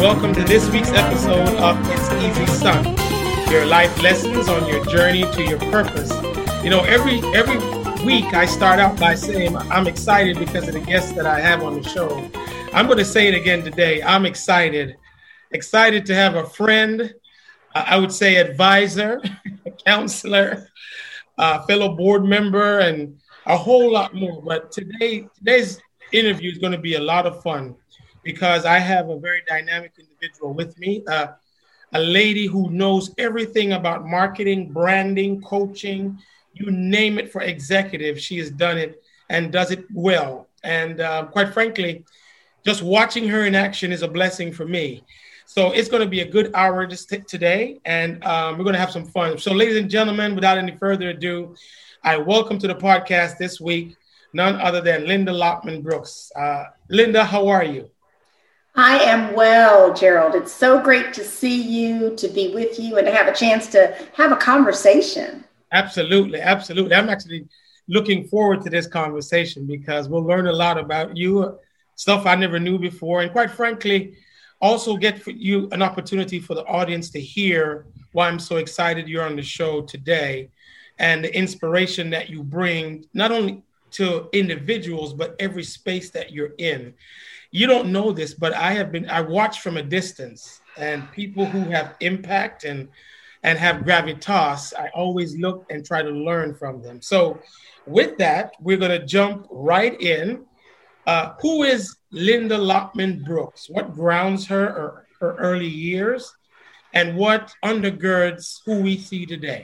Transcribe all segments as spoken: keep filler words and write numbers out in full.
welcome to this week's episode of It's Easy Son, your life lessons on your journey to your purpose. You know, every every week I start out by saying I'm excited because of the guests that I have on the show. I'm going to say it again today. I'm excited, excited to have a friend, uh, I would say advisor, a counselor, a fellow board member, and a whole lot more. But today, today's interview is going to be a lot of fun because I have a very dynamic individual with me, uh, a lady who knows everything about marketing, branding, coaching, you name it for executives. She has done it and does it well. And uh, quite frankly, just watching her in action is a blessing for me. So it's going to be a good hour just t- today, and um, we're going to have some fun. So ladies and gentlemen, without any further ado, I welcome to the podcast this week, none other than Linda Lockman Brooks. Uh, Linda, how are you? I am well, Gerald. It's so great to see you, to be with you, and to have a chance to have a conversation. Absolutely, absolutely. I'm actually looking forward to this conversation because we'll learn a lot about you, stuff I never knew before, and quite frankly, also get for you an opportunity for the audience to hear why I'm so excited you're on the show today and the inspiration that you bring, not only to individuals, but every space that you're in. You don't know this, but I have been, I watch from a distance, and people who have impact and, and have gravitas, I always look and try to learn from them. So with that, we're going to jump right in. Uh, who is Linda Lockman Brooks? What grounds her or her early years, and what undergirds who we see today?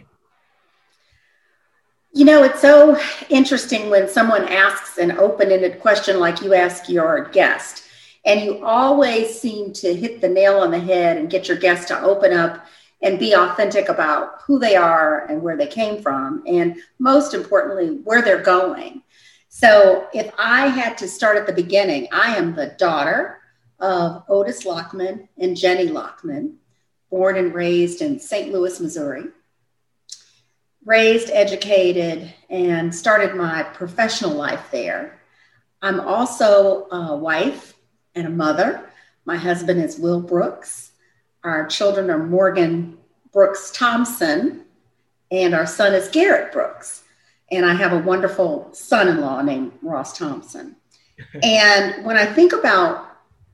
You know, it's so interesting when someone asks an open-ended question like you ask your guest, and you always seem to hit the nail on the head and get your guest to open up and be authentic about who they are and where they came from, and most importantly, where they're going. So if I had to start at the beginning, I am the daughter of Otis Lockman and Jenny Lockman, born and raised in Saint Louis, Missouri. Raised, educated, and started my professional life there. I'm also a wife and a mother. My husband is Will Brooks. Our children are Morgan Brooks Thompson, and our son is Garrett Brooks. And I have a wonderful son-in-law named Ross Thompson. And when I think about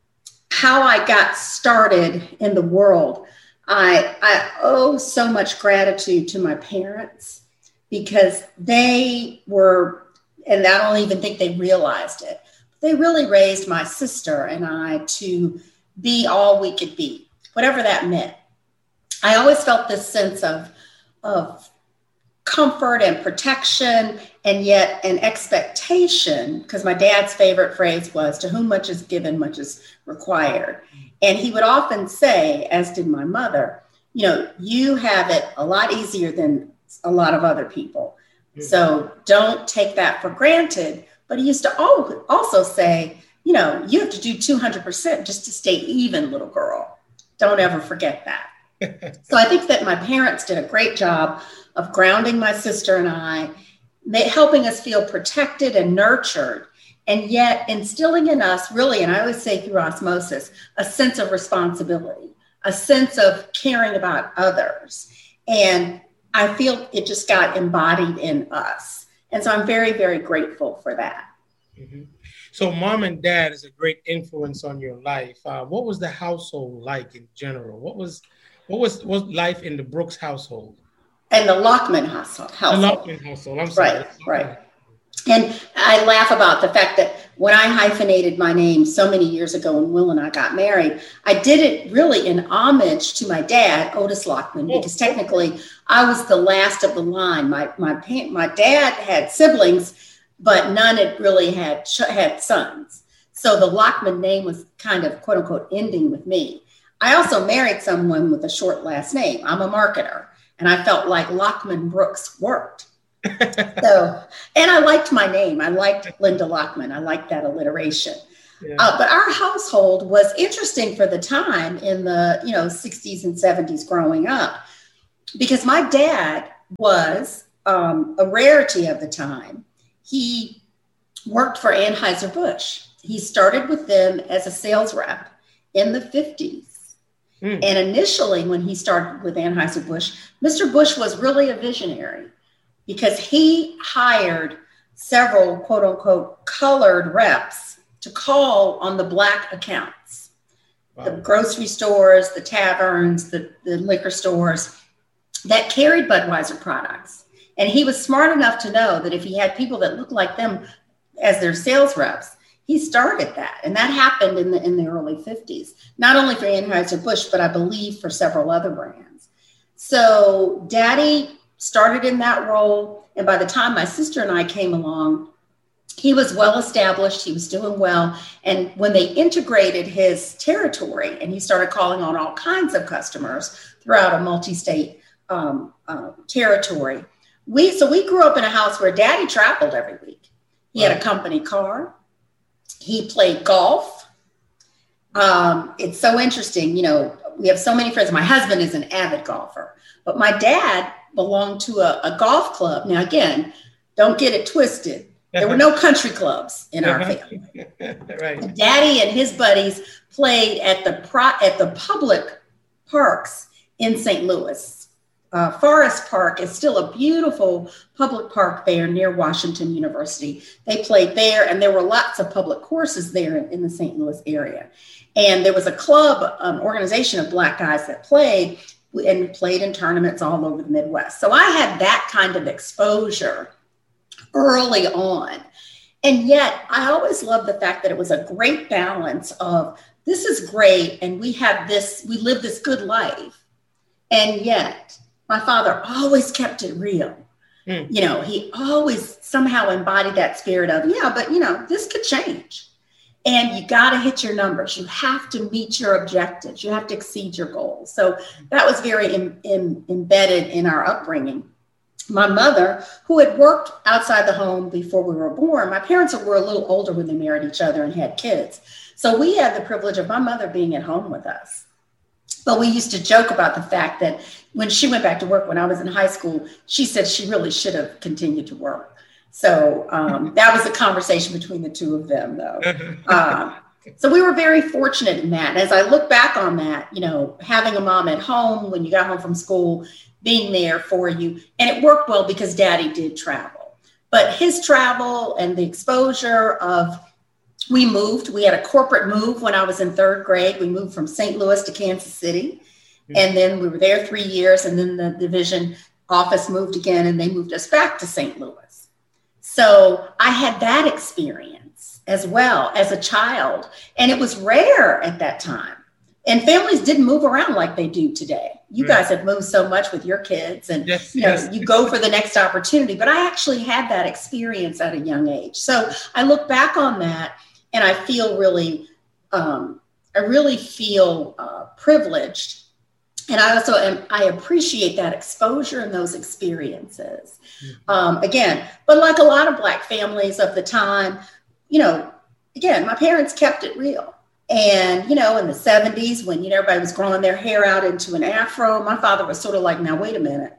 how I got started in the world, I, I owe so much gratitude to my parents because they were, and I don't even think they realized it, they really raised my sister and I to be all we could be, whatever that meant. I always felt this sense of, of comfort and protection, and yet an expectation, because my dad's favorite phrase was, to whom much is given, much is required. And he would often say, as did my mother, you know, you have it a lot easier than a lot of other people. Mm-hmm. So don't take that for granted. But he used to also say, you know, you have to do two hundred percent just to stay even, little girl. Don't ever forget that. So I think that my parents did a great job of grounding my sister and I, helping us feel protected and nurtured, and yet instilling in us really, and I always say through osmosis, a sense of responsibility, a sense of caring about others. And I feel it just got embodied in us. And so I'm very, very grateful for that. Mm-hmm. So mom and dad is a great influence on your life. Uh, what was the household like in general? What was what was, what was life in the Brooks household? And the Lockman household. The Lockman household, I'm sorry. Right, right. And I laugh about the fact that when I hyphenated my name so many years ago when Will and I got married, I did it really in homage to my dad, Otis Lockman, because technically I was the last of the line. My my my dad had siblings, but none had really had had sons. So the Lockman name was kind of, quote unquote, ending with me. I also married someone with a short last name. I'm a marketer, and I felt like Lockman Brooks worked. So, and I liked my name. I liked Linda Lockman. I liked that alliteration. Yeah. Uh, but our household was interesting for the time in the, you know, sixties and seventies growing up, because my dad was um, a rarity of the time. He worked for Anheuser-Busch. He started with them as a sales rep in the fifties. Mm. And initially, when he started with Anheuser-Busch, Mister Busch was really a visionary because he hired several quote unquote colored reps to call on the Black accounts, wow. the grocery stores, the taverns, the, the liquor stores that carried Budweiser products. And he was smart enough to know that if he had people that looked like them as their sales reps, he started that. And that happened in the in the early fifties, not only for Anheuser-Busch, but I believe for several other brands. So Daddy started in that role. And by the time my sister and I came along, he was well established. He was doing well. And when they integrated his territory and he started calling on all kinds of customers throughout a multi-state um, uh, territory, we so we grew up in a house where Daddy traveled every week. He wow. had a company car. He played golf. Um, it's so interesting. You know, we have so many friends. My husband is an avid golfer, but my dad belonged to a, a golf club. Now, again, don't get it twisted. There were no country clubs in our family. Right. Daddy and his buddies played at the pro- at the public parks in Saint Louis. Uh, Forest Park is still a beautiful public park there near Washington University. They played there, and there were lots of public courses there in, in the Saint Louis area. And there was a club, an organization of Black guys that played and played in tournaments all over the Midwest. So I had that kind of exposure early on. And yet I always loved the fact that it was a great balance of this is great, and we have this, we live this good life. And yet my father always kept it real. Mm. You know, he always somehow embodied that spirit of, yeah, but you know, this could change. And you got to hit your numbers. You have to meet your objectives. You have to exceed your goals. So that was very in, in, embedded in our upbringing. My mother, who had worked outside the home before we were born, my parents were a little older when they married each other and had kids. So we had the privilege of my mother being at home with us. But we used to joke about the fact that when she went back to work when I was in high school, she said she really should have continued to work. So um, that was a conversation between the two of them, though. Um, so we were very fortunate in that. And as I look back on that, you know, having a mom at home when you got home from school, being there for you, and it worked well because Daddy did travel. But his travel and the exposure of, we moved, we had a corporate move when I was in third grade. We moved from Saint Louis to Kansas City. Mm-hmm. And then we were there three years. And then the division office moved again, and they moved us back to Saint Louis. So I had that experience as well as a child, and it was rare at that time. And families didn't move around like they do today. You right. guys have moved so much with your kids, and yes, you know, yes. you go for the next opportunity. But I actually had that experience at a young age. So I look back on that, and I feel really, um, I really feel uh, privileged. And I also am, I appreciate that exposure and those experiences. Mm-hmm. Um, again, but like a lot of Black families of the time, you know, again, my parents kept it real. And, you know, in the seventies, when, you know, everybody was growing their hair out into an afro, my father was sort of like, now, wait a minute.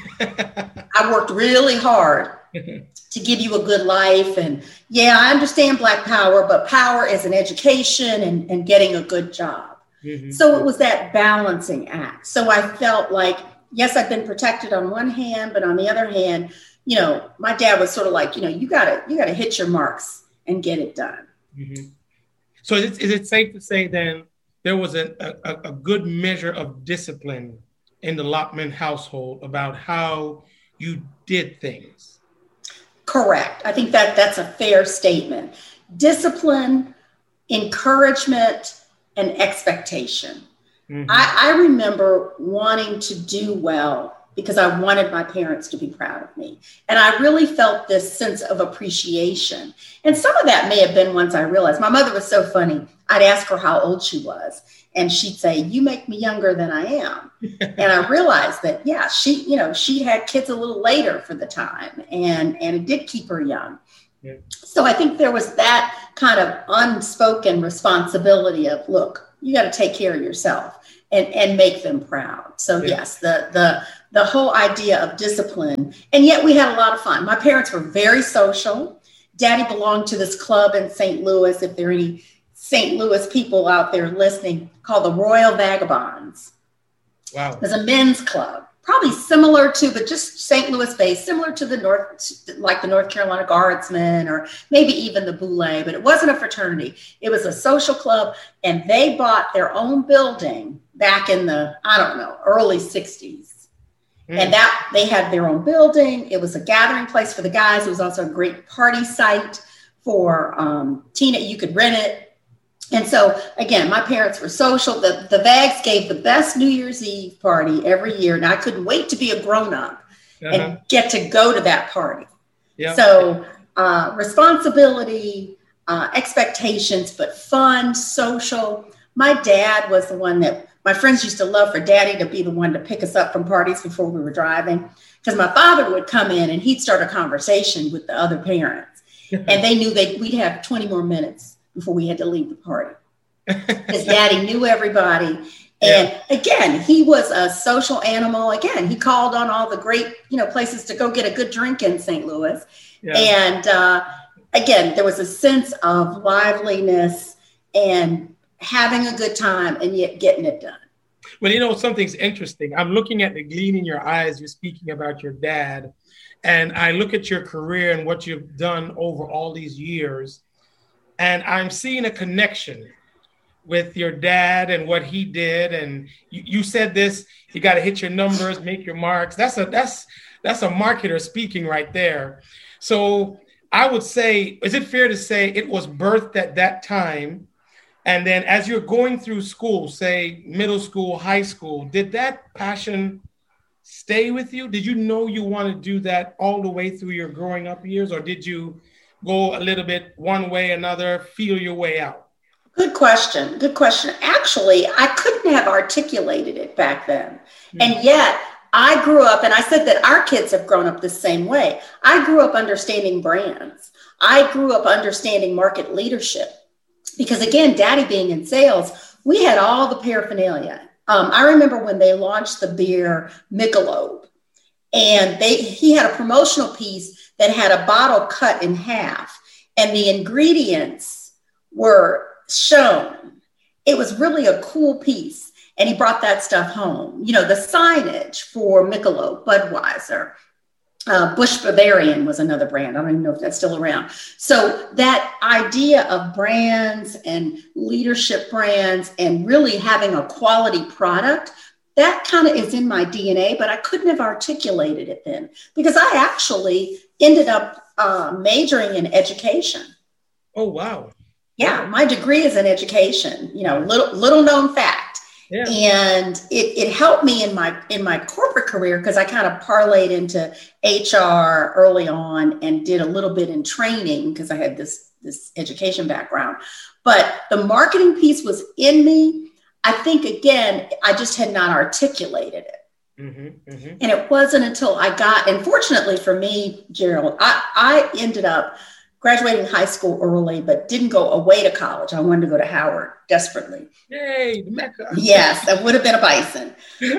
I worked really hard to give you a good life. And yeah, I understand Black power, but power is an education and, and getting a good job. Mm-hmm. So it was that balancing act. So I felt like, yes, I've been protected on one hand, but on the other hand, you know, my dad was sort of like, you know, you gotta, you gotta hit your marks and get it done. Mm-hmm. So is it, is it safe to say then there was a, a, a good measure of discipline in the Lockman household about how you did things? Correct. I think that that's a fair statement. Discipline, encouragement, and expectation. Mm-hmm. I, I remember wanting to do well because I wanted my parents to be proud of me. And I really felt this sense of appreciation. And some of that may have been once I realized, my mother was so funny. I'd ask her how old she was, and she'd say, you make me younger than I am. And I realized that, yeah, she, you know, she had kids a little later for the time, and, and it did keep her young. Yeah. So I think there was that kind of unspoken responsibility of, look, you got to take care of yourself and, and make them proud. So yeah. yes, the, the, the whole idea of discipline, and yet we had a lot of fun. My parents were very social. Daddy belonged to this club in Saint Louis. If there are any Saint Louis people out there listening, called the Royal Vagabonds. Wow. It was a men's club, probably similar to, but just Saint Louis based, similar to the North, like the North Carolina Guardsmen or maybe even the Boulay, but it wasn't a fraternity. It was a social club, and they bought their own building back in the, I don't know, early sixties. Mm. And that they had their own building. It was a gathering place for the guys. It was also a great party site for um, teen. You could rent it. And so, again, my parents were social. The, the Vags gave the best New Year's Eve party every year. And I couldn't wait to be a grown-up uh-huh. and get to go to that party. Yep. So uh, responsibility, uh, expectations, but fun, social. My dad was the one that my friends used to love for daddy to be the one to pick us up from parties before we were driving. Because my father would come in and he'd start a conversation with the other parents. And they knew that we'd have twenty more minutes before we had to leave the party. His daddy knew everybody. And yeah. again, he was a social animal. Again, he called on all the great, you know, places to go get a good drink in Saint Louis. Yeah. And uh, again, there was a sense of liveliness and having a good time and yet getting it done. Well, you know, something's interesting. I'm looking at the gleam in your eyes. You're speaking about your dad. And I look at your career and what you've done over all these years. And I'm seeing a connection with your dad and what he did. And you, you said this, you got to hit your numbers, make your marks. That's a that's that's a marketer speaking right there. So I would say, is it fair to say it was birthed at that time? And then as you're going through school, say middle school, high school, did that passion stay with you? Did you know you want to do that all the way through your growing up years? Or did you go a little bit one way, another, feel your way out? Good question. Good question. Actually, I couldn't have articulated it back then. Mm-hmm. And yet I grew up, and I said that our kids have grown up the same way. I grew up understanding brands. I grew up understanding market leadership. Because again, daddy being in sales, we had all the paraphernalia. Um, I remember when they launched the beer Michelob, and they he had a promotional piece that had a bottle cut in half, and the ingredients were shown. It was really a cool piece, and he brought that stuff home. You know, the signage for Michelob, Budweiser, uh, Busch Bavarian was another brand. I don't even know if that's still around. So that idea of brands and leadership brands and really having a quality product, that kind of is in my D N A, but I couldn't have articulated it then because I actually ended up uh, majoring in education. Oh, wow. Yeah, my degree is in education, you know, little little known fact. Yeah. And it, it helped me in my in my corporate career because I kind of parlayed into H R early on and did a little bit in training because I had this, this education background. But the marketing piece was in me. I think, again, I just had not articulated it. Mm-hmm, mm-hmm. And it wasn't until I got, and fortunately for me, Gerald, I, I ended up graduating high school early, but didn't go away to college. I wanted to go to Howard desperately. Yay, Mecca. Yes, that would have been a bison.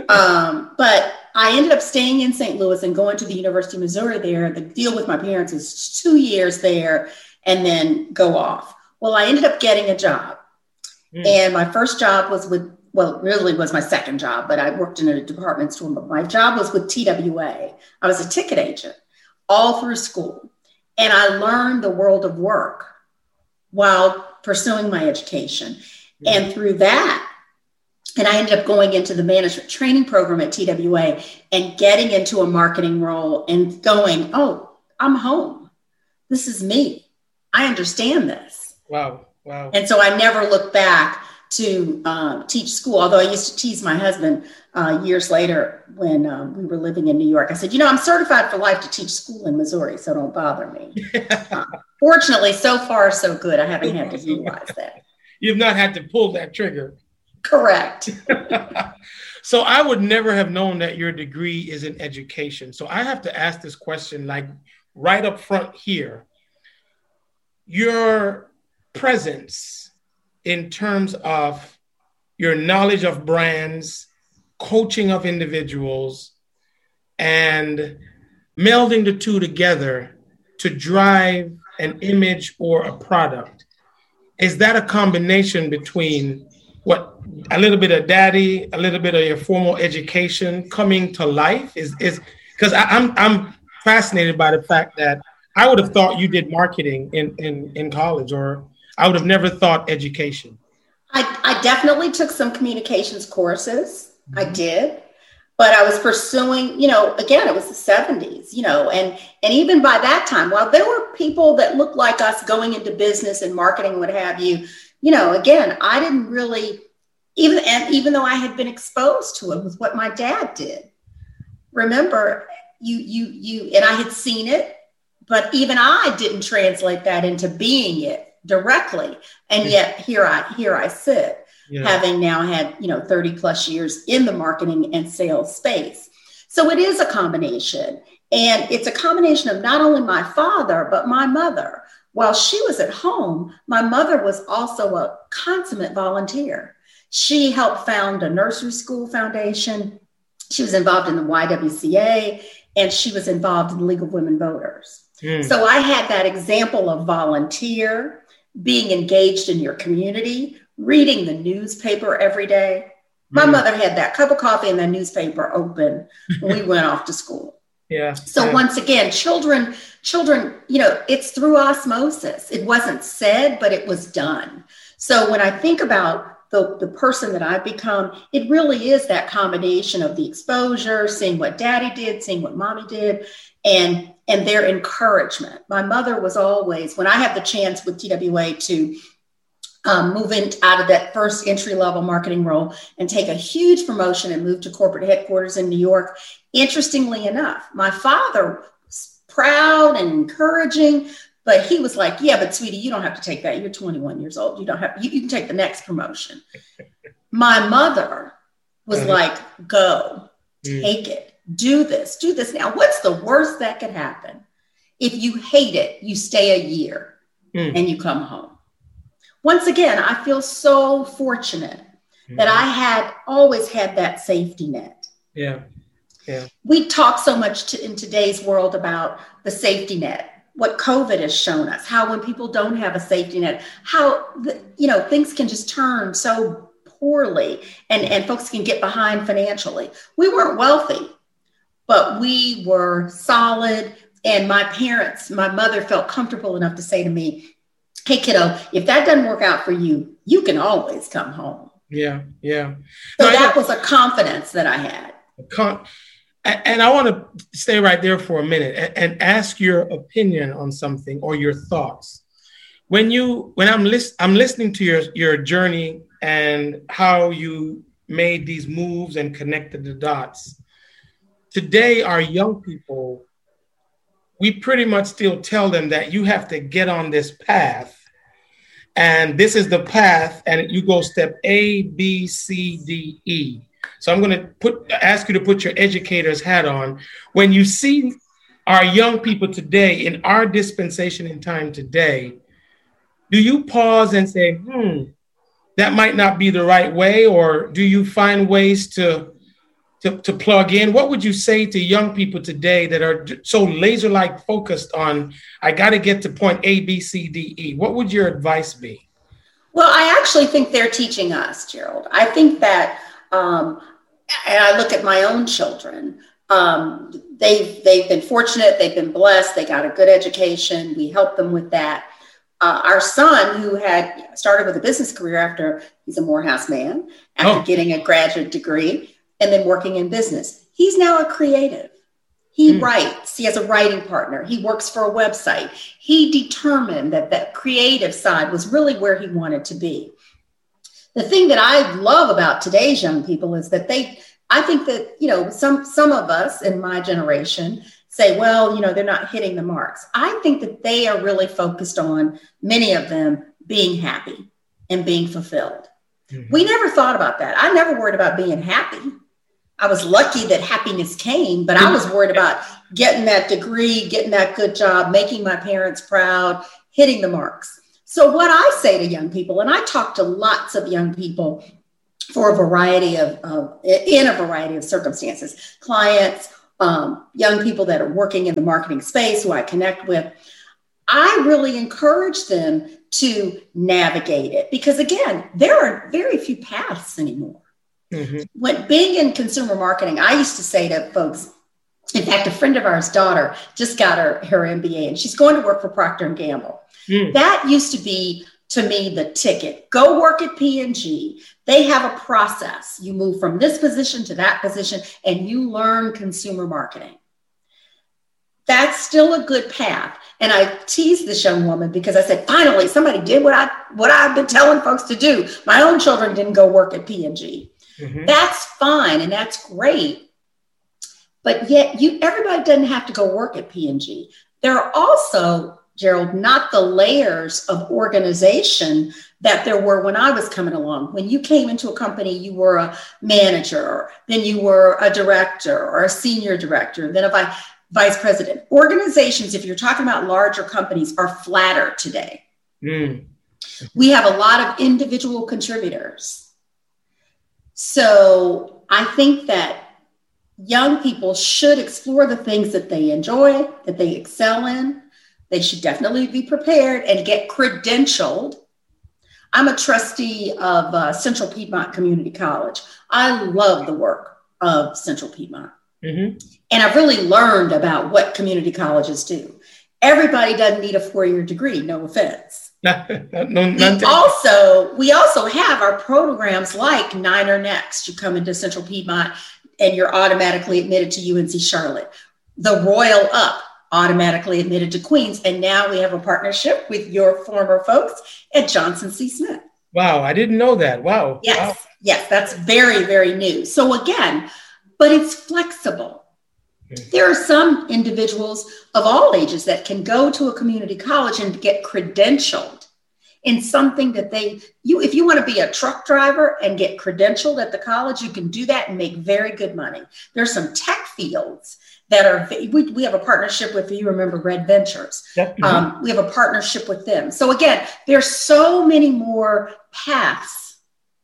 Um, but I ended up staying in Saint Louis and going to the University of Missouri there. The deal with my parents is two years there and then go off. Well, I ended up getting a job. Mm. And my first job was with, well, it really was my second job, but I worked in a department store. But my job was with T W A. I was a ticket agent all through school. And I learned the world of work while pursuing my education. Mm-hmm. And through that, and I ended up going into the management training program at T W A and getting into a marketing role and going, oh, I'm home. This is me. I understand this. Wow. Wow. And so I never looked back to uh, teach school, although I used to tease my husband uh, years later when um, we were living in New York. I said, you know, I'm certified for life to teach school in Missouri, so don't bother me. uh, fortunately, so far, so good. I haven't had to utilize that. You've not had to pull that trigger. Correct. So I would never have known that your degree is in education. So I have to ask this question, like right up front here. Your presence in terms of your knowledge of brands, coaching of individuals, and melding the two together to drive an image or a product. is that a combination between what a little bit of daddy, a little bit of your formal education coming to life? Is is because I'm I'm fascinated by the fact that I would have thought you did marketing in, in, in college, or I would have never thought education. I, I definitely took some communications courses. Mm-hmm. I did. But I was pursuing, you know, again, it was the seventies, you know, and, and even by that time, while there were people that looked like us going into business and marketing, what have you, you know, again, I didn't really, even, and even though I had been exposed to it with what my dad did. Remember, you, you, you, and I had seen it, but even I didn't translate that into being it directly. And yet here I, here I sit. Yeah. Having now had, you know, thirty plus years in the marketing and sales space. So it is a combination. And it's a combination of not only my father, but my mother. While she was at home, my mother was also a consummate volunteer. She helped found a nursery school foundation. She was involved in the Y W C A, and she was involved in the League of Women Voters. Mm. So I had that example of volunteer, being engaged in your community, reading the newspaper every day. My mm. mother had that cup of coffee and the newspaper open when we went off to school. Yeah. So yeah. once again, children, children, you know, it's through osmosis. It wasn't said, but it was done. So when I think about the, the person that I've become, it really is that combination of the exposure, seeing what daddy did, seeing what mommy did, and, and their encouragement. My mother was always, when I had the chance with T W A to Um, moving out of that first entry level marketing role and take a huge promotion and move to corporate headquarters in New York. Interestingly enough, my father was proud and encouraging, but he was like, yeah, but sweetie, you don't have to take that. You're twenty-one years old. You don't have, you, you can take the next promotion. My mother was mm-hmm. like, go, mm. take it, do this, do this now. What's the worst that could happen? If you hate it, you stay a year mm. and you come home. Once again, I feel so fortunate mm-hmm. that I had always had that safety net. Yeah, yeah. We talk so much to, in today's world about the safety net, what COVID has shown us, how when people don't have a safety net, how, the, you know, things can just turn so poorly and, and folks can get behind financially. We weren't wealthy, but we were solid. And my parents, my mother felt comfortable enough to say to me, hey, kiddo, if that doesn't work out for you, you can always come home. Yeah, yeah. So no, that was a confidence that I had. Con- and I want to stay right there for a minute and, and ask your opinion on something or your thoughts. When you, when I'm list, I'm listening to your your journey and how you made these moves and connected the dots. Today, our young people, we pretty much still tell them that you have to get on this path and this is the path and you go step A, B, C, D, E. So I'm going to put ask you to put your educator's hat on. When you see our young people today in our dispensation in time today, do you pause and say, hmm, that might not be the right way? Or do you find ways to To, to plug in? What would you say to young people today that are so laser-like focused on, I got to get to point A, B, C, D, E? What would your advice be? Well, I actually think they're teaching us, Gerald. I think that, um, and I look at my own children, um, they've, they've been fortunate, they've been blessed, they got a good education, we help them with that. Uh, our son, who had started with a business career after, he's a Morehouse man, after oh. getting a graduate degree, and then working in business. He's now a creative. He mm. writes, he has a writing partner. He works for a website. He determined that that creative side was really where he wanted to be. The thing that I love about today's young people is that they, I think that, you know, some, some of us in my generation say, well, you know, they're not hitting the marks. I think that they are really focused on, many of them, being happy and being fulfilled. Mm-hmm. We never thought about that. I never worried about being happy. I was lucky that happiness came, but I was worried about getting that degree, getting that good job, making my parents proud, hitting the marks. So what I say to young people, and I talk to lots of young people for a variety of, of in a variety of circumstances, clients, um, young people that are working in the marketing space who I connect with, I really encourage them to navigate it because, again, there are very few paths anymore. Mm-hmm. When being in consumer marketing, I used to say to folks, in fact, a friend of ours' daughter just got her, her M B A and she's going to work for Procter and Gamble. Mm. That used to be, to me, the ticket. Go work at P and G. They have a process. You move from this position to that position and you learn consumer marketing. That's still a good path. And I teased this young woman because I said, finally, somebody did what, I, what I've been telling folks to do. My own children didn't go work at P and G. Mm-hmm. That's fine and that's great. But yet you, everybody doesn't have to go work at P and G. There are also, Gerald, not the layers of organization that there were when I was coming along. When you came into a company, you were a manager, then you were a director or a senior director, then a vice, vice president. Organizations, if you're talking about larger companies, are flatter today. Mm. We have a lot of individual contributors. So I think that young people should explore the things that they enjoy, that they excel in. They should definitely be prepared and get credentialed. I'm a trustee of uh, Central Piedmont Community College. I love the work of Central Piedmont. Mm-hmm. And I've really learned about what community colleges do. Everybody doesn't need a four-year degree, no offense. no, no, we also, we also have our programs like Niner Next. You come into Central Piedmont and you're automatically admitted to U N C Charlotte. The Royal Up, automatically admitted to Queens. And now we have a partnership with your former folks at Johnson C. Smith. Wow, I didn't know that. Wow. Yes, wow. yes, that's very, very new. So again, but it's flexible. There are some individuals of all ages that can go to a community college and get credentialed in something that they, you, if you want to be a truck driver and get credentialed at the college, you can do that and make very good money. There's some tech fields that are, we, we have a partnership with, you remember Red Ventures. Yep. Mm-hmm. Um, we have a partnership with them. So again, there's so many more paths.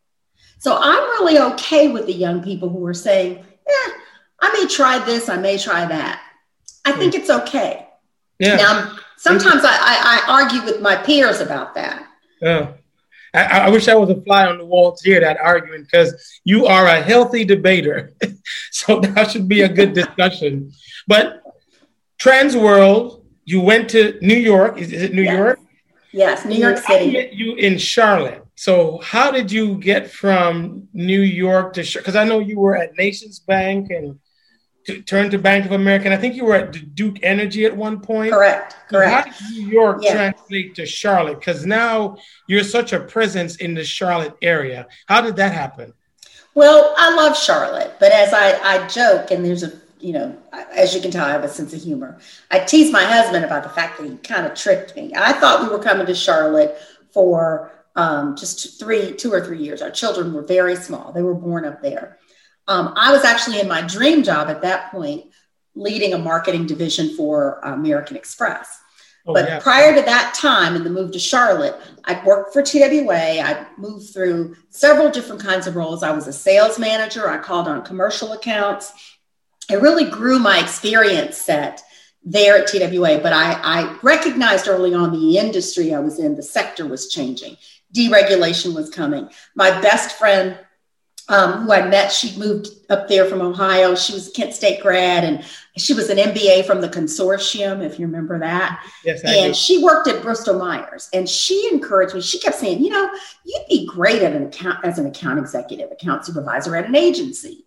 So I'm really okay with the young people who are saying, eh, I may try this, I may try that. I think it's okay. Yeah. Now, sometimes I, I, I argue with my peers about that. Yeah. I, I wish I was a fly on the wall to hear that argument because you are a healthy debater. So that should be a good discussion. But Trans World, you went to New York. Is, is it New yes. York? Yes, New York City. I met you in Charlotte. So how did you get from New York to Charlotte? Because I know you were at Nations Bank and to turn to Bank of America. And I think you were at Duke Energy at one point. Correct, correct. How did New York yeah. translate to Charlotte? Because now you're such a presence in the Charlotte area. How did that happen? Well, I love Charlotte, but as I, I joke, and there's a, you know, as you can tell, I have a sense of humor. I tease my husband about the fact that he kind of tricked me. I thought we were coming to Charlotte for um, just three, two or three years. Our children were very small. They were born up there. Um, I was actually in my dream job at that point, leading a marketing division for uh, American Express. Oh, but yeah. prior to that time and the move to Charlotte, I worked for T W A. I moved through several different kinds of roles. I was a sales manager. I called on commercial accounts. I really grew my experience set there at T W A, but I, I recognized early on the industry I was in, the sector was changing. Deregulation was coming. My best friend, Um, who I met, she moved up there from Ohio. She was a Kent State grad, and she was an M B A from the consortium, if you remember that. Yes, I and do. She worked at Bristol Myers, and she encouraged me. She kept saying, you know, you'd be great at an account as an account executive, account supervisor at an agency.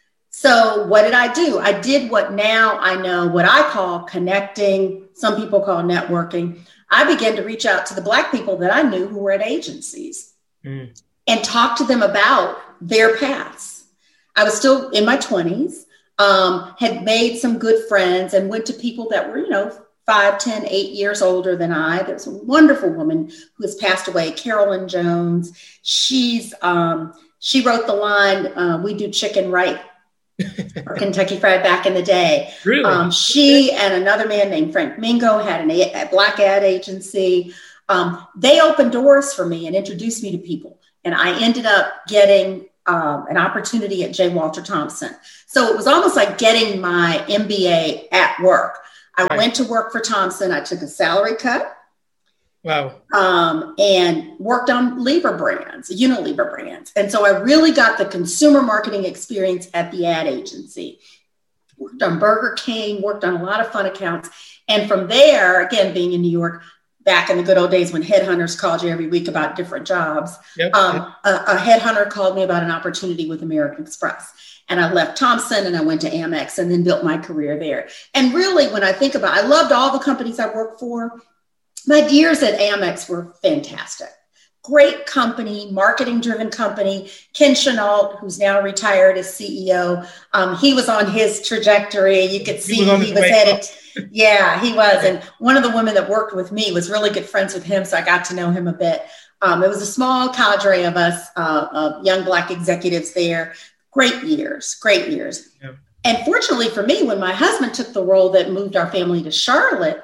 So what did I do? I did what now I know, what I call connecting. Some people call networking. I began to reach out to the Black people that I knew who were at agencies mm. and talk to them about their paths. I was still in my twenties, um, had made some good friends and went to people that were, you know, five, ten, eight years older than I. There's a wonderful woman who has passed away, Carolyn Jones. She's, um, she wrote the line, uh, we do chicken right, or Kentucky Fried back in the day. Really? Um, she and another man named Frank Mingo had an, a Black ad agency. Um, they opened doors for me and introduced me to people. And I ended up getting um, an opportunity at J. Walter Thompson. So it was almost like getting my M B A at work. I Right. went to work for Thomson. I took a salary cut. Wow. Um, and worked on Lieber brands, Unilever brands. And so I really got the consumer marketing experience at the ad agency. Worked on Burger King, worked on a lot of fun accounts. And from there, again, being in New York, back in the good old days when headhunters called you every week about different jobs, Yep. um, a, a headhunter called me about an opportunity with American Express. And I left Thomson and I went to Amex and then built my career there. And really, when I think about it, I loved all the companies I worked for. My years at Amex were fantastic. Great company, marketing-driven company. Ken Chenault, who's now retired as C E O, um, he was on his trajectory. You could see He was, he was headed. Yeah, he was. And one of the women that worked with me was really good friends with him, so I got to know him a bit. Um, it was a small cadre of us, uh, of young Black executives there. Great years, great years. Yeah. And fortunately for me, when my husband took the role that moved our family to Charlotte,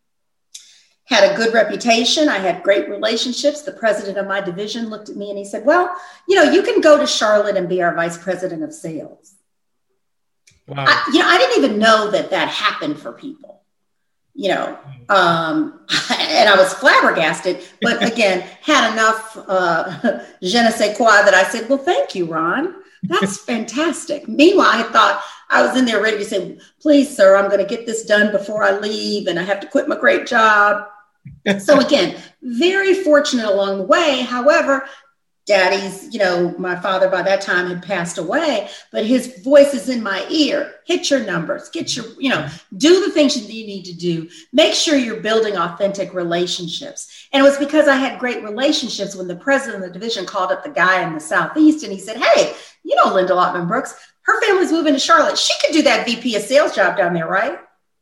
had a good reputation. I had great relationships. The president of my division looked at me and he said, well, you know, you can go to Charlotte and be our vice president of sales. Wow. I, you know, I didn't even know that that happened for people, you know, um, and I was flabbergasted, but again, had enough uh, je ne sais quoi that I said, well, thank you, Ron. That's fantastic. Meanwhile, I thought I was in there ready to say, please, sir, I'm going to get this done before I leave and I have to quit my great job. So again, very fortunate along the way. However, Daddy's, you know, my father by that time had passed away, but his voice is in my ear. Hit your numbers, get your, you know, do the things that you need to do. Make sure you're building authentic relationships. And it was because I had great relationships when the president of the division called up the guy in the Southeast and he said, hey, you know, Linda Lottman Brooks, her family's moving to Charlotte. She could do that V P of sales job down there, right?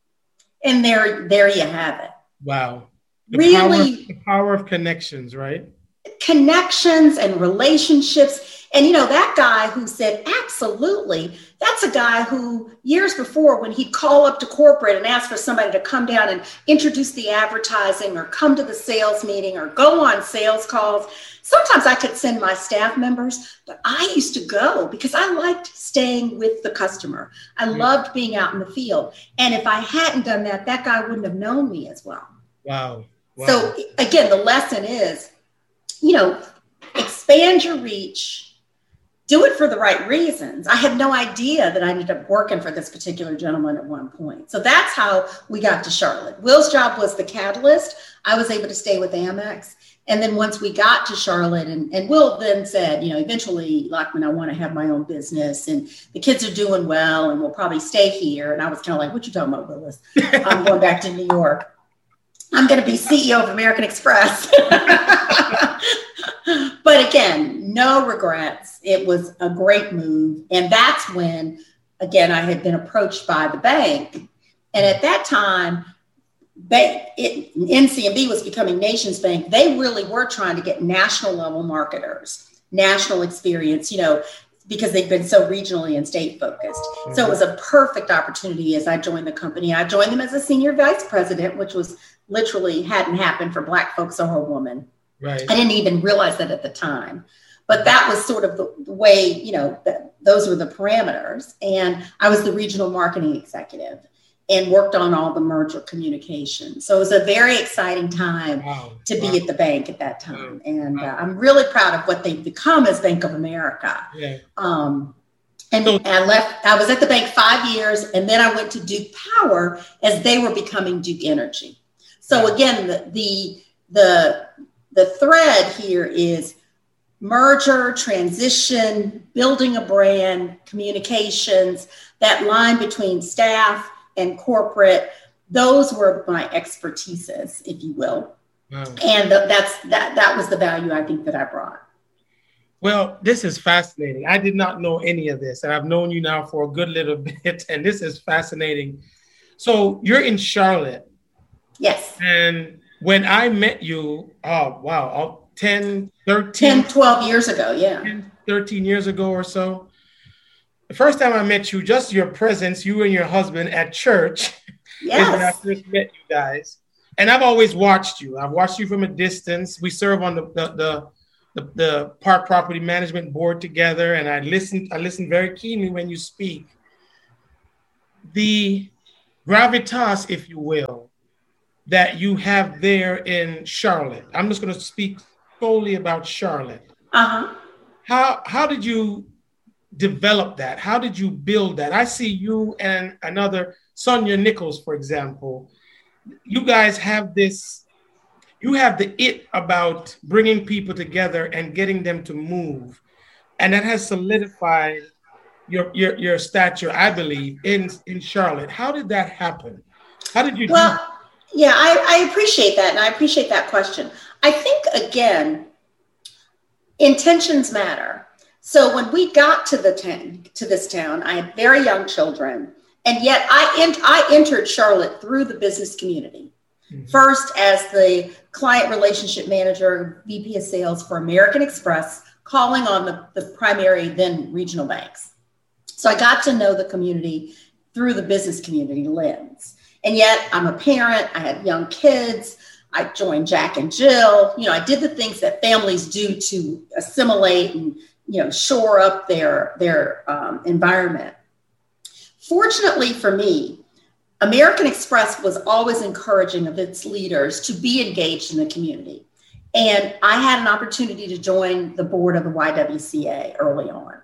And there, there you have it. Wow. The Really, power, the power of connections, right? Connections and relationships. And, you know, that guy who said, absolutely, that's a guy who years before when he'd call up to corporate and ask for somebody to come down and introduce the advertising or come to the sales meeting or go on sales calls. Sometimes I could send my staff members, but I used to go because I liked staying with the customer. I loved being out in the field. And if I hadn't done that, that guy wouldn't have known me as well. Wow. Wow. So again, the lesson is, you know, expand your reach, do it for the right reasons. I had no idea that I ended up working for this particular gentleman at one point. So that's how we got to Charlotte. Will's job was the catalyst. I was able to stay with Amex. And then once we got to Charlotte, and, and Will then said, you know, eventually, Lockman, I want to have my own business and the kids are doing well and we'll probably stay here. And I was kind of like, what you talking about, Willis? I'm going back to New York. I'm going to be C E O of American Express. But again, no regrets. It was a great move. And that's when, again, I had been approached by the bank. And at that time, Bank, it, N C M B was becoming Nations Bank. They really were trying to get national level marketers, national experience, you know, because they've been so regionally and state focused. Mm-hmm. So it was a perfect opportunity as I joined the company. I joined them as a senior vice president, which was literally hadn't happened for Black folks or a woman. Right. I didn't even realize that at the time. But that was sort of the, the way, you know, that those were the parameters. And I was the regional marketing executive and worked on all the merger communication. So it was a very exciting time wow. to be wow. at the bank at that time. Wow. And wow. uh, I'm really proud of what they've become as Bank of America. Yeah. Um, and, and I left, I was at the bank five years, and then I went to Duke Power as they were becoming Duke Energy. So again, the, the, the, the thread here is merger, transition, building a brand, communications, that line between staff and corporate. Those were my expertises, if you will. Wow. And the, that's that that was the value I think that I brought. Well, this is fascinating. I did not know any of this, and I've known you now for a good little bit, and this is fascinating. So you're in Charlotte. Yes. And when I met you, oh, wow, ten, thirteen. ten, twelve years ago, yeah. ten, thirteen years ago or so. The first time I met you, just your presence, you and your husband at church, yes. is when I first met you guys. And I've always watched you. I've watched you from a distance. We serve on the the the, the, the Park Property Management Board together, and I listened. I listened very keenly when you speak. The gravitas, if you will, that you have there in Charlotte. I'm just going to speak solely about Charlotte. Uh-huh. How how did you develop that? How did you build that? I see you and another, Sonia Nichols, for example. You guys have this, you have the it about bringing people together and getting them to move. And that has solidified your your, your stature, I believe, in, in Charlotte. How did that happen? How did you well, do yeah, I, I appreciate that. And I appreciate that question. I think, again, intentions matter. So when we got to the ten, to this town, I had very young children, and yet I ent- I entered Charlotte through the business community. Mm-hmm. First, as the client relationship manager, V P of sales for American Express, calling on the, the primary then regional banks. So I got to know the community through the business community lens. And yet I'm a parent. I had young kids. I joined Jack and Jill. You know, I did the things that families do to assimilate and, you know, shore up their, their um, environment. Fortunately for me, American Express was always encouraging of its leaders to be engaged in the community. And I had an opportunity to join the board of the Y W C A early on.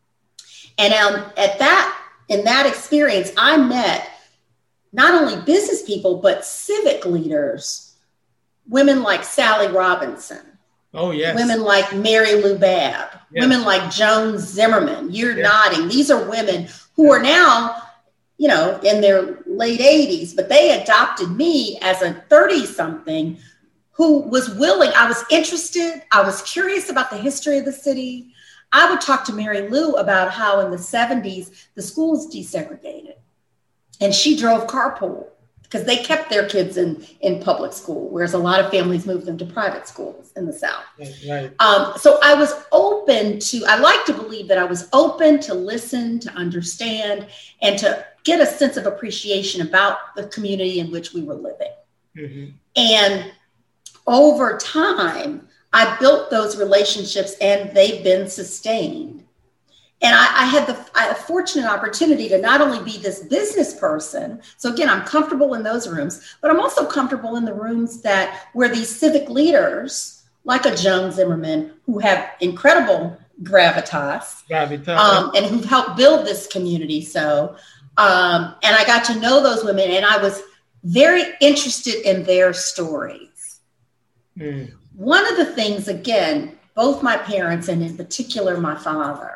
And um, at that, in that experience, I met not only business people, but civic leaders, women like Sally Robinson. Oh, yes. Women like Mary Lou Babb, yes. Women like Joan Zimmerman. You're yes. nodding. These are women who are now, you know, in their late eighties, but they adopted me as a thirty-something who was willing. I was interested. I was curious about the history of the city. I would talk to Mary Lou about how in the seventies, the schools desegregated, and she drove carpool because they kept their kids in, in public school, whereas a lot of families moved them to private schools in the South. Right. Um, so I was open to, I like to believe that I was open to listen, to understand, and to get a sense of appreciation about the community in which we were living. Mm-hmm. And over time, I built those relationships and they've been sustained. And I, I had the I had a fortunate opportunity to not only be this business person. So again, I'm comfortable in those rooms, but I'm also comfortable in the rooms that where these civic leaders, like a Joan Zimmerman, who have incredible gravitas, gravitas. Um, and who've helped build this community. So, um, and I got to know those women, and I was very interested in their stories. Mm. One of the things, again, both my parents, and in particular my father,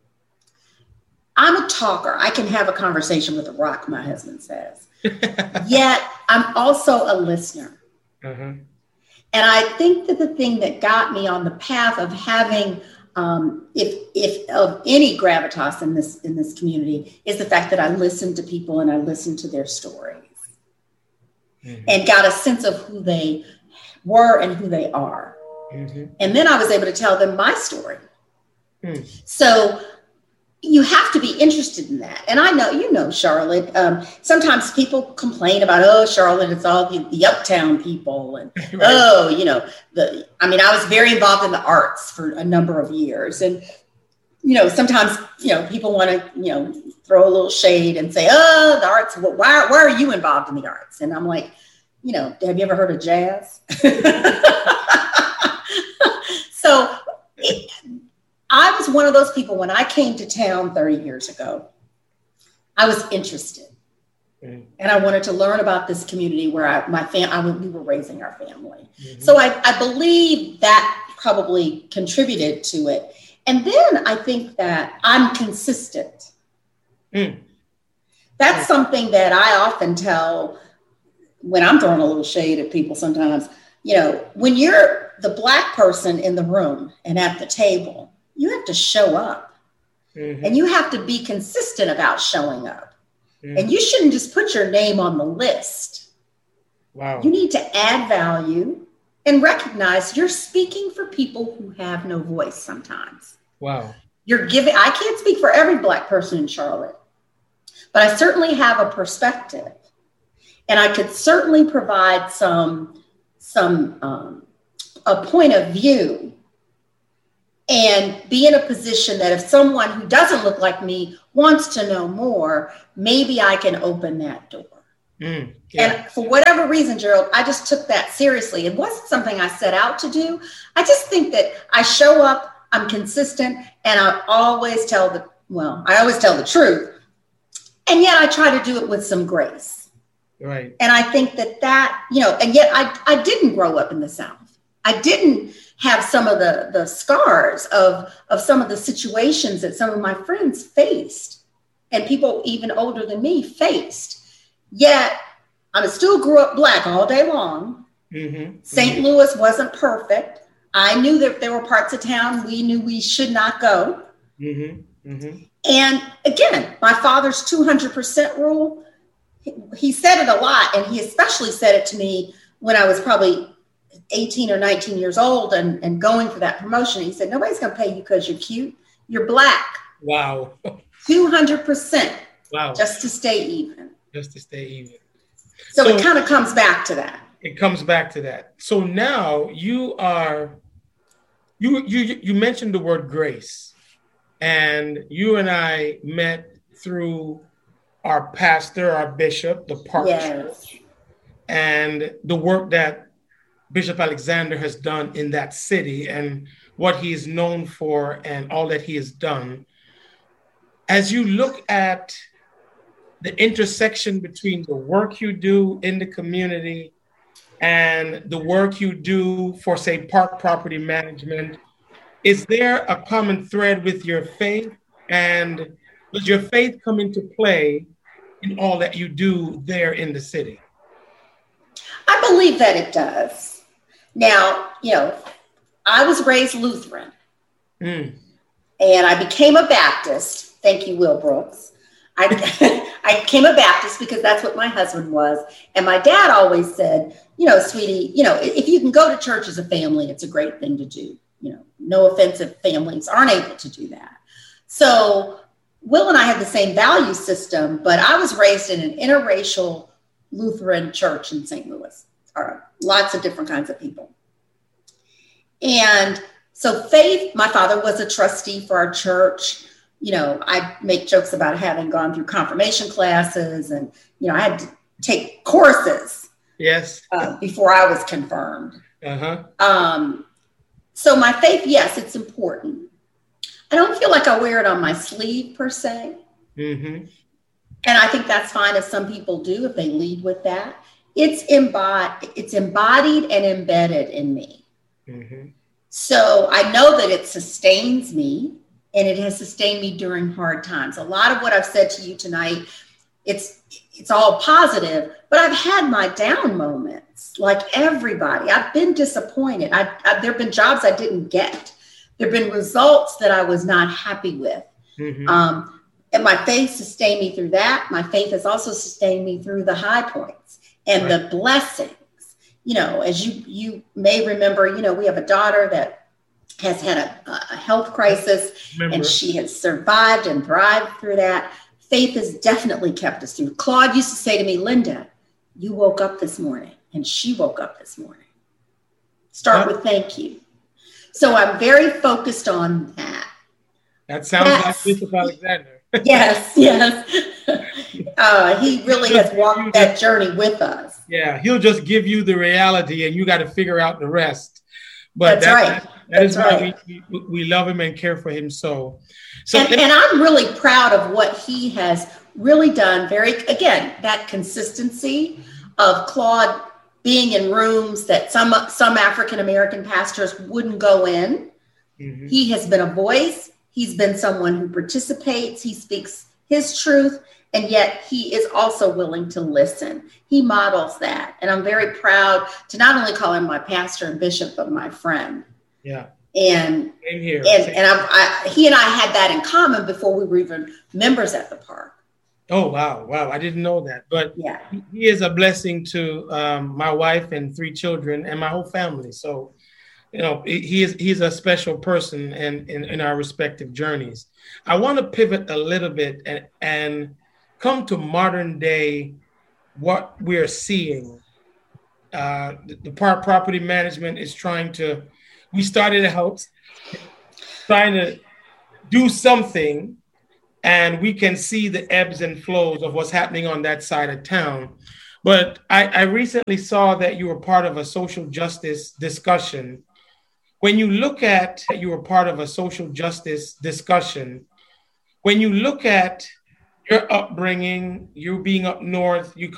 I'm a talker. I can have a conversation with a rock, my husband says. Yet I'm also a listener. Uh-huh. And I think that the thing that got me on the path of having, um, if if of any gravitas in this in this community, is the fact that I listened to people and I listened to their stories, mm-hmm. and got a sense of who they were and who they are. Mm-hmm. And then I was able to tell them my story. Mm. So you have to be interested in that. And I know, you know, Charlotte, um, sometimes people complain about, oh, Charlotte, it's all the, the uptown people. And, right. oh, you know, the, I mean, I was very involved in the arts for a number of years. And, you know, sometimes, you know, people want to, you know, throw a little shade and say, oh, the arts, well, why, why are you involved in the arts? And I'm like, you know, have you ever heard of jazz? So it, I was one of those people when I came to town thirty years ago, I was interested. Mm-hmm. And I wanted to learn about this community where I, my fam- I, we were raising our family. Mm-hmm. So I, I believe that probably contributed to it. And then I think that I'm consistent. Mm. That's mm. something that I often tell when I'm throwing a little shade at people sometimes. You know, when you're the Black person in the room and at the table, you have to show up. Mm-hmm. And you have to be consistent about showing up. Mm-hmm. And you shouldn't just put your name on the list. Wow. You need to add value and recognize you're speaking for people who have no voice sometimes. Wow. You're giving, I can't speak for every Black person in Charlotte, but I certainly have a perspective. And I could certainly provide some, some um, a point of view and be in a position that if someone who doesn't look like me wants to know more, maybe I can open that door. Mm, yeah. And for whatever reason, Gerald, I just took that seriously. It wasn't something I set out to do. I just think that I show up, I'm consistent, and I always tell the, well, I always tell the truth. And yet I try to do it with some grace. Right. And I think that that, you know, and yet I, I didn't grow up in the South. I didn't have some of the, the scars of, of some of the situations that some of my friends faced and people even older than me faced. Yet I still grew up Black all day long. Mm-hmm. Saint Mm-hmm. Louis wasn't perfect. I knew that there were parts of town we knew we should not go. Mm-hmm. Mm-hmm. And again, my father's two hundred percent rule, he, he said it a lot. And he especially said it to me when I was probably eighteen or nineteen years old and, and going for that promotion. He said, nobody's going to pay you because you're cute. You're Black. Wow. two hundred percent. Wow. Just to stay even. Just to stay even. So, so it kind of comes back to that. It comes back to that. So now you are, you you you mentioned the word grace, and you and I met through our pastor, our bishop, the Park yes. Church, and the work that Bishop Alexander has done in that city and what he is known for and all that he has done. As you look at the intersection between the work you do in the community and the work you do for, say, park property management, is there a common thread with your faith? And does your faith come into play in all that you do there in the city? I believe that it does. Now, you know, I was raised Lutheran mm. and I became a Baptist. Thank you, Will Brooks. I, I became a Baptist because that's what my husband was. And my dad always said, you know, sweetie, you know, if you can go to church as a family, it's a great thing to do. You know, no offense if families aren't able to do that. So Will and I had the same value system, but I was raised in an interracial Lutheran church in Saint Louis. Or lots of different kinds of people. And so faith, my father was a trustee for our church. You know, I make jokes about having gone through confirmation classes and, you know, I had to take courses. Yes. Uh, before I was confirmed. Uh-huh. Um, so my faith, yes, it's important. I don't feel like I wear it on my sleeve per se. Mm-hmm. And I think that's fine if some people do, if they lead with that. It's embodied, it's embodied and embedded in me. Mm-hmm. So I know that it sustains me and it has sustained me during hard times. A lot of what I've said to you tonight, it's it's all positive, but I've had my down moments like everybody. I've been disappointed. I, I, there have been jobs I didn't get. There have been results that I was not happy with. Mm-hmm. Um, and my faith sustained me through that. My faith has also sustained me through the high points and right. the blessings. You know, as you, you may remember, you know, we have a daughter that has had a, a health crisis remember. and she has survived and thrived through that. Faith has definitely kept us through. Claude used to say to me, Linda, you woke up this morning, and she woke up this morning. Start huh? with thank you. So I'm very focused on that. That sounds That's, like Bishop Alexander. Yes, yes. Uh, he really has walked that journey with us. Yeah, he'll just give you the reality, and you got to figure out the rest. But That's that, right. That, that is That's why right. we, we, we love him and care for him so. So, and, and I'm really proud of what he has really done. Very, again, that consistency of Claude being in rooms that some some African-American pastors wouldn't go in. Mm-hmm. He has been a voice. He's been someone who participates. He speaks his truth, and yet he is also willing to listen. He models that. And I'm very proud to not only call him my pastor and bishop, but my friend. Yeah. And Same here. and, Same. and I, I, he and I had that in common before we were even members at the park. Oh, wow. Wow. I didn't know that. But yeah. he is a blessing to um, my wife and three children and my whole family. So, you know, he is he's a special person in, in, in our respective journeys. I want to pivot a little bit and, and come to modern day, what we're seeing. Uh, the, the park property management is trying to, we started out trying to do something, and we can see the ebbs and flows of what's happening on that side of town. But I, I recently saw that you were part of a social justice discussion. When you look at you were part of a social justice discussion, when you look at your upbringing, you being up north, you